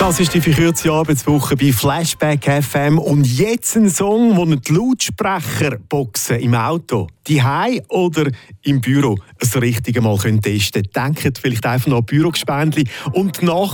Das ist die verkürzte Arbeitswoche bei Flashback FM. Und jetzt ein Song, wo die Lautsprecherboxen im Auto, daheim oder im Büro so richtig einmal testen können. Denkt vielleicht einfach noch an Bürogespendli und nach